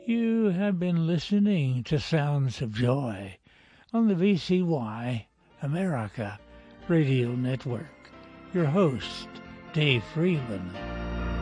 You have been listening to Sounds of Joy on the VCY America Radio Network. Your host, Dave Freeland.